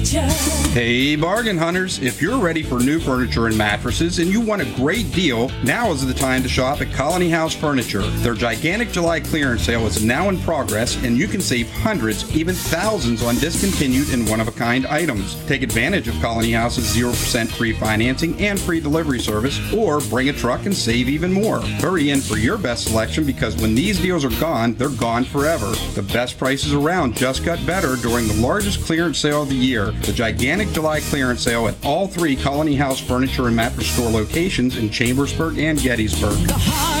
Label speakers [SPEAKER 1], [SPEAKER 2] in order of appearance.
[SPEAKER 1] Furniture.
[SPEAKER 2] Hey, bargain hunters, if you're ready for new furniture and mattresses and you want a great deal, now is the time to shop at Colony House Furniture. Their gigantic July clearance sale is now in progress, and you can save hundreds, even thousands on discontinued and one-of-a-kind items. Take advantage of Colony House's 0% free financing and free delivery service, or bring a truck and save even more. Hurry in for your best selection, because when these deals are gone, they're gone forever. The best prices around just got better during the largest clearance sale of the year, the gigantic July clearance sale at all 3 Colony House Furniture and Mattress Store locations in Chambersburg and Gettysburg.